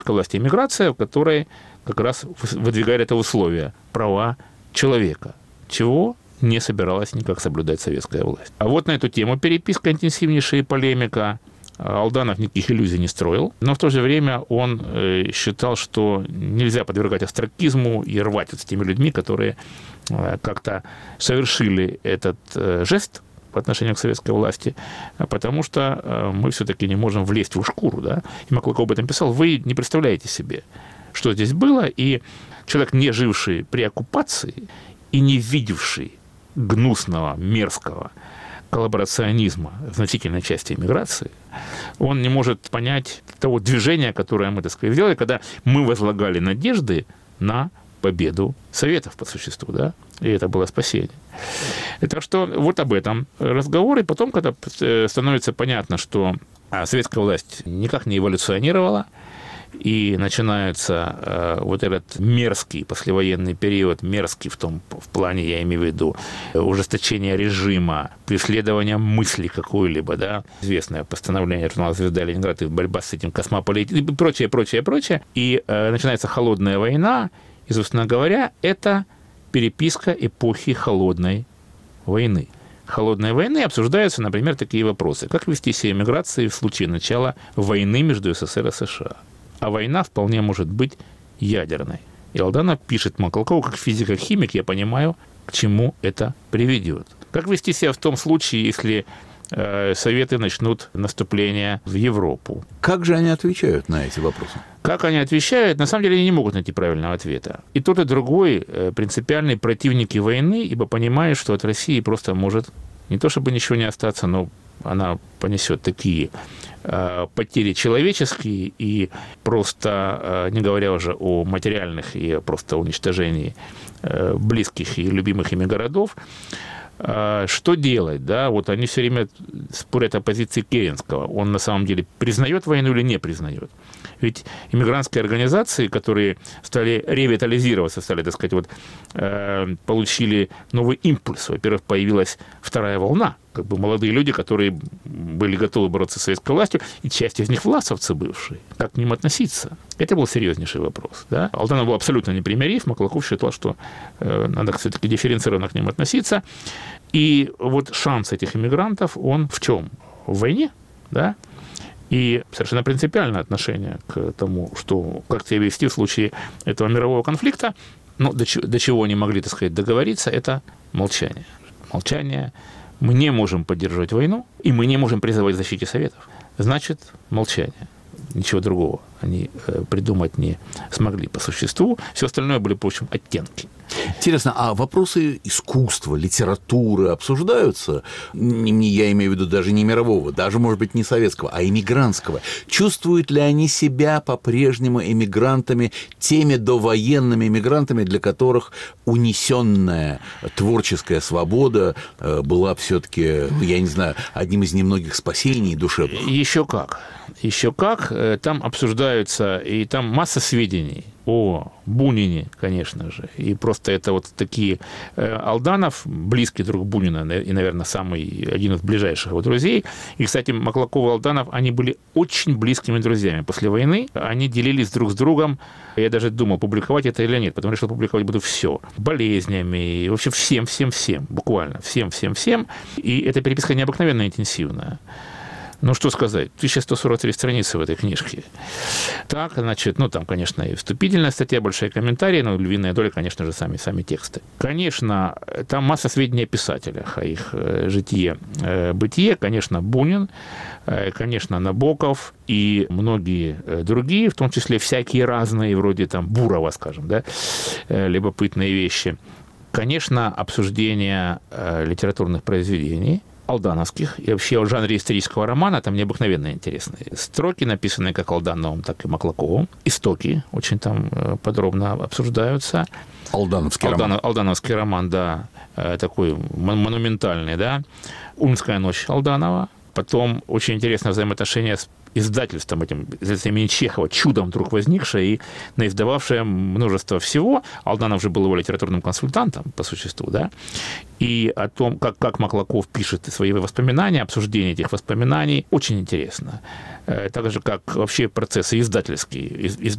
к власти иммиграция, в которой как раз выдвигает это условие – права человека, чего не собиралась никак соблюдать советская власть. А вот на эту тему переписка интенсивнейшая и полемика. Алданов никаких иллюзий не строил, но в то же время он считал, что нельзя подвергать остракизму и рвать с теми людьми, которые как-то совершили этот жест по отношению к советской власти, потому что мы все-таки не можем влезть в их шкуру. Да? И Маклаков об этом писал. Вы не представляете себе, что здесь было, и человек, не живший при оккупации и не видевший гнусного, мерзкого коллаборационизма в значительной части эмиграции, он не может понять того движения, которое мы, так сказать, сделали, когда мы возлагали надежды на победу Советов по существу, да, и это было спасение. Так что вот об этом разговор, и потом, когда становится понятно, что советская власть никак не эволюционировала, и начинается вот этот мерзкий послевоенный период, мерзкий в плане, я имею в виду, ужесточения режима, преследования мысли какой-либо, да, известное постановление журнала «Звезда Ленинград» и борьба с этим космополитикой, и прочее. И начинается холодная война, и, собственно говоря, это переписка эпохи холодной войны. Холодной войны обсуждаются, например, такие вопросы. Как вести себя эмиграции в случае начала войны между СССР и США? А война вполне может быть ядерной. И Алданов пишет Маклакову, как физик-химик, я понимаю, к чему это приведет. Как вести себя в том случае, если Советы начнут наступление в Европу? Как же они отвечают на эти вопросы? Как они отвечают? На самом деле они не могут найти правильного ответа. И тот, и другой принципиальные противники войны, ибо понимают, что от России просто может не то чтобы ничего не остаться, но она понесет такие потери человеческие и просто, не говоря уже о материальных и просто уничтожении близких и любимых ими городов. Что делать? Да? Вот они все время спорят о позиции Керенского. Он на самом деле признает войну или не признает? Ведь иммигрантские организации, которые стали ревитализироваться, стали, так сказать, вот, получили новый импульс. Во-первых, появилась вторая волна. Как бы молодые люди, которые были готовы бороться с советской властью, и часть из них власовцы бывшие. Как к ним относиться? Это был серьезнейший вопрос. Да? Алданов был абсолютно непримирив, Маклаков считал, что надо все-таки дифференцированно к ним относиться. И вот шанс этих иммигрантов, он в чем? В войне, да? И совершенно принципиальное отношение к тому, что как себя вести в случае этого мирового конфликта, ну, до чего они могли, так сказать, договориться, это молчание. Молчание. Мы не можем поддерживать войну, и мы не можем призывать к защите Советов. Значит, молчание. Ничего другого они придумать не смогли по существу. Все остальное были, в общем, оттенки. Интересно, а вопросы искусства, литературы обсуждаются? Я имею в виду даже не мирового, даже, может быть, не советского, а эмигрантского. Чувствуют ли они себя по-прежнему эмигрантами, теми довоенными эмигрантами, для которых унесенная творческая свобода была все-таки, я не знаю, одним из немногих спасений душевных? Еще как. Еще как. Там обсуждаются, и там масса сведений о Бунине, конечно же. И просто это вот такие... Алданов, близкий друг Бунина, и, наверное, один из ближайших его друзей. И, кстати, Маклаков и Алданов, они были очень близкими друзьями. После войны они делились друг с другом. Я даже думал, публиковать это или нет, потому что публиковать буду все. Болезнями, и вообще всем, буквально всем. И эта переписка необыкновенно интенсивная. Ну, что сказать, 1143 страницы в этой книжке. Так, значит, ну, там, конечно, и вступительная статья, большие комментарии, но львиная доля, конечно же, сами тексты. Конечно, там масса сведений о писателях, о их житие, бытие. Конечно, Бунин, конечно, Набоков и многие другие, в том числе всякие разные, вроде там Бурова, скажем, да, любопытные вещи. Конечно, обсуждение литературных произведений, алдановских, и вообще о жанре исторического романа там необыкновенно интересные строки, написанные как Алдановым, так и Маклаковым. Истоки очень там подробно обсуждаются. Алдановский роман, да, такой монументальный, да. «Ульмская ночь» Алданова. Потом очень интересное взаимоотношение с издательством имени Чехова, чудом вдруг возникшее и наиздававшее множество всего. Алданов же был его литературным консультантом, по существу, да, и о том, как Маклаков пишет свои воспоминания, обсуждение этих воспоминаний, очень интересно. Так же, как вообще процессы издательские,